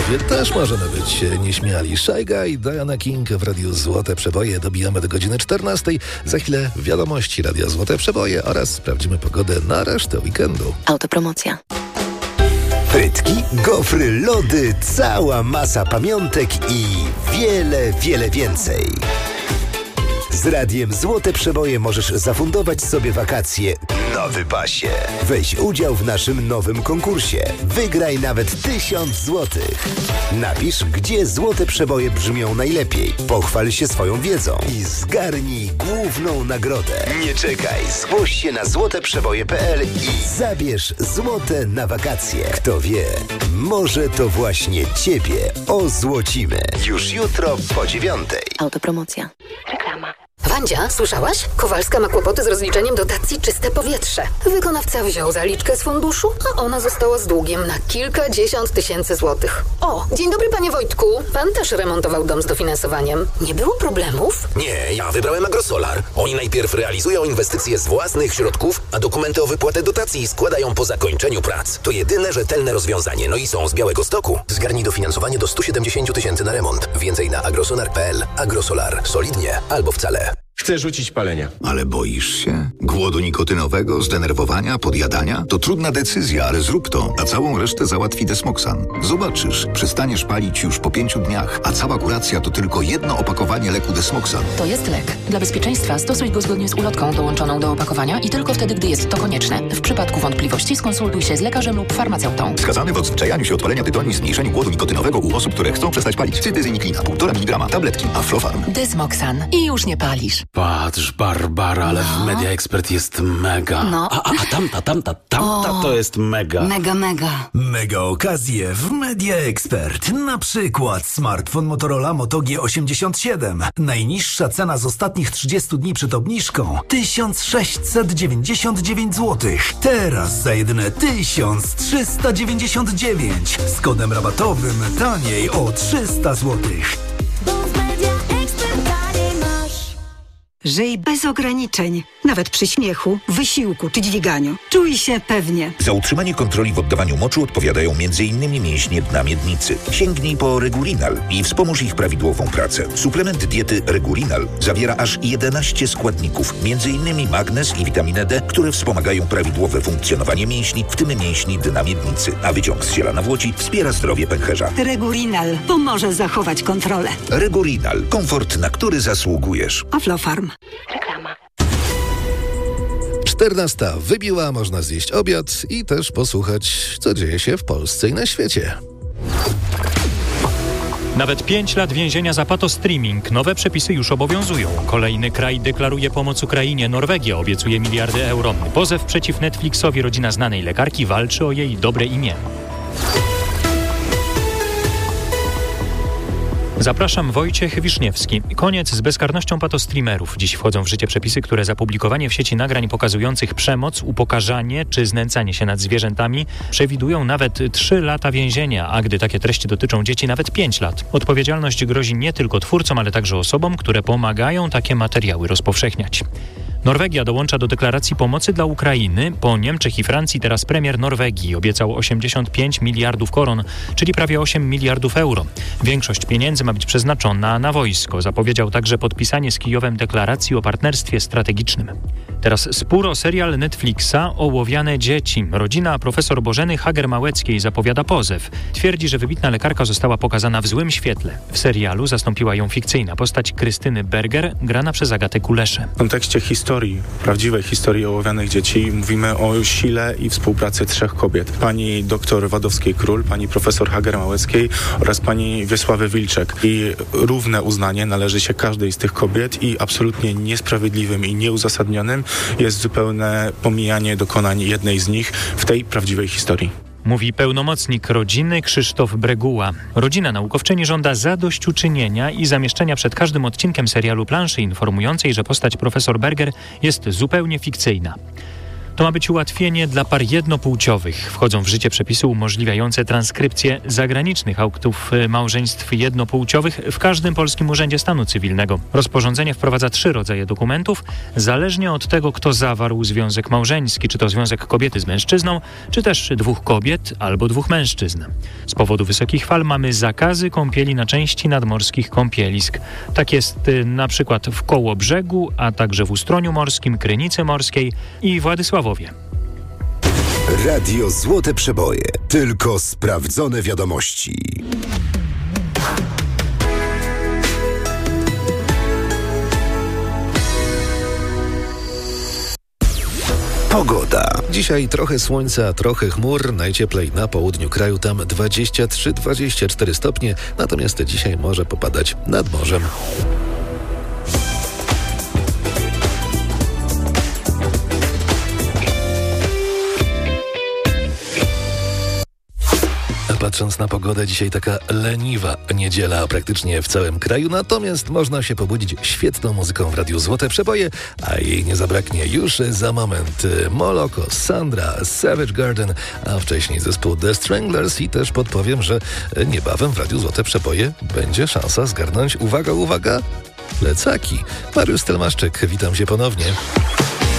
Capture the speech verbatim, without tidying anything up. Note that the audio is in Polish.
razie też możemy być nieśmiali. Shy Guy, Diana King w Radiu Złote Przeboje. Dobijamy do godziny czternastej. Za chwilę wiadomości Radia Złote Przeboje oraz sprawdzimy pogodę na resztę weekendu. Autopromocja. Frytki, gofry, lody, cała masa pamiątek i wiele, wiele więcej. Z Radiem Złote Przeboje możesz zafundować sobie wakacje na wypasie. Weź udział w naszym nowym konkursie. Wygraj nawet tysiąc złotych. Napisz, gdzie Złote Przeboje brzmią najlepiej. Pochwal się swoją wiedzą i zgarnij główną nagrodę. Nie czekaj, zgłoś się na złote przeboje kropka p l i zabierz złote na wakacje. Kto wie, może to właśnie Ciebie ozłocimy. Już jutro po dziewiątej. Autopromocja. Reklama. Wandzia, słyszałaś? Kowalska ma kłopoty z rozliczeniem dotacji Czyste Powietrze. Wykonawca wziął zaliczkę z funduszu, a ona została z długiem na kilkadziesiąt tysięcy złotych. O, dzień dobry panie Wojtku. Pan też remontował dom z dofinansowaniem. Nie było problemów? Nie, ja wybrałem Agrosolar. Oni najpierw realizują inwestycje z własnych środków, a dokumenty o wypłatę dotacji składają po zakończeniu prac. To jedyne rzetelne rozwiązanie, no i są z Białegostoku. Zgarnij dofinansowanie do stu siedemdziesięciu tysięcy na remont. Więcej na agrosolar kropka p l. Agrosolar. Solidnie albo wcale. Chcę rzucić palenie. Ale boisz się? Głodu nikotynowego, zdenerwowania, podjadania? To trudna decyzja, ale zrób to, a całą resztę załatwi Desmoxan. Zobaczysz, przestaniesz palić już po pięciu dniach, a cała kuracja to tylko jedno opakowanie leku Desmoxan. To jest lek. Dla bezpieczeństwa stosuj go zgodnie z ulotką dołączoną do opakowania i tylko wtedy, gdy jest to konieczne. W przypadku wątpliwości skonsultuj się z lekarzem lub farmaceutą. Wskazany w odzwyczajaniu się od palenia tytoniu i zmniejszeniu głodu nikotynowego u osób, które chcą przestać palić. Cytyzyniklina, półtora miligrama, tabletki, Aflofarm. Desmoxan. I już nie palisz. Patrz, Barbara, ale no. w Media Expert jest mega. No. A, a, a tamta, tamta, tamta o, to jest mega. Mega, mega. Mega okazje w Media Expert. Na przykład smartfon Motorola Moto G osiemdziesiąt siedem. Najniższa cena z ostatnich trzydziestu dni przed obniżką tysiąc sześćset dziewięćdziesiąt dziewięć złotych. Teraz za jedyne tysiąc trzysta dziewięćdziesiąt dziewięć. Z kodem rabatowym taniej o trzysta złotych. Żyj bez ograniczeń, nawet przy śmiechu, wysiłku czy dźwiganiu. Czuj się pewnie. Za utrzymanie kontroli w oddawaniu moczu odpowiadają między innymi mięśnie dna miednicy. Sięgnij po Regulinal i wspomóż ich prawidłową pracę. Suplement diety Regulinal zawiera aż jedenaście składników, między innymi magnez i witaminę D, które wspomagają prawidłowe funkcjonowanie mięśni, w tym mięśni dna miednicy. A wyciąg z ziela nawłoci wspiera zdrowie pęcherza. Regulinal pomoże zachować kontrolę. Regulinal. Komfort, na który zasługujesz. Aflofarm. Reklama. czternasta wybiła, można zjeść obiad i też posłuchać, co dzieje się w Polsce i na świecie. Nawet pięć lat więzienia za patostreaming. Nowe przepisy już obowiązują. Kolejny kraj deklaruje pomoc Ukrainie. Norwegia obiecuje miliardy euro. Pozew przeciw Netflixowi. Rodzina znanej lekarki walczy o jej dobre imię. Zapraszam, Wojciech Wiszniewski. Koniec z bezkarnością patostreamerów. Dziś wchodzą w życie przepisy, które za publikowanie w sieci nagrań pokazujących przemoc, upokarzanie czy znęcanie się nad zwierzętami przewidują nawet trzy lata więzienia, a gdy takie treści dotyczą dzieci, nawet pięć lat. Odpowiedzialność grozi nie tylko twórcom, ale także osobom, które pomagają takie materiały rozpowszechniać. Norwegia dołącza do deklaracji pomocy dla Ukrainy. Po Niemczech i Francji teraz premier Norwegii obiecał osiemdziesiąt pięć miliardów koron, czyli prawie osiem miliardów euro. Większość pieniędzy ma być przeznaczona na wojsko. Zapowiedział także podpisanie z Kijowem deklaracji o partnerstwie strategicznym. Teraz spór o serial Netflixa Ołowiane dzieci. Rodzina profesor Bożeny Hager-Małeckiej zapowiada pozew. Twierdzi, że wybitna lekarka została pokazana w złym świetle. W serialu zastąpiła ją fikcyjna postać Krystyny Berger, grana przez Agatę Kuleszę. W kontekście historii, prawdziwej historii ołowianych dzieci mówimy o sile i współpracy trzech kobiet. Pani doktor Wadowskiej-Król, pani profesor Hager-Małeckiej oraz pani Wiesławy Wilczek. I równe uznanie należy się każdej z tych kobiet i absolutnie niesprawiedliwym i nieuzasadnionym jest zupełne pomijanie dokonań jednej z nich w tej prawdziwej historii. Mówi pełnomocnik rodziny Krzysztof Breguła. Rodzina naukowczyni żąda zadośćuczynienia i zamieszczenia przed każdym odcinkiem serialu planszy informującej, że postać profesor Berger jest zupełnie fikcyjna. To ma być ułatwienie dla par jednopłciowych. Wchodzą w życie przepisy umożliwiające transkrypcję zagranicznych aktów małżeństw jednopłciowych w każdym polskim urzędzie stanu cywilnego. Rozporządzenie wprowadza trzy rodzaje dokumentów, zależnie od tego, kto zawarł związek małżeński, czy to związek kobiety z mężczyzną, czy też dwóch kobiet albo dwóch mężczyzn. Z powodu wysokich fal mamy zakazy kąpieli na części nadmorskich kąpielisk. Tak jest y, na przykład w Kołobrzegu, a także w Ustroniu Morskim, Krynicy Morskiej i Władysławowie. Radio Złote Przeboje. Tylko sprawdzone wiadomości. Pogoda. Dzisiaj trochę słońca, trochę chmur, najcieplej na południu kraju, tam dwadzieścia trzy dwadzieścia cztery stopnie, natomiast dzisiaj może popadać nad morzem. Patrząc na pogodę, dzisiaj taka leniwa niedziela praktycznie w całym kraju, natomiast można się pobudzić świetną muzyką w Radiu Złote Przeboje, a jej nie zabraknie już za moment. Moloko, Sandra, Savage Garden, a wcześniej zespół The Stranglers i też podpowiem, że niebawem w Radiu Złote Przeboje będzie szansa zgarnąć, uwaga, uwaga, plecaki. Mariusz Stelmaszczyk, witam się ponownie.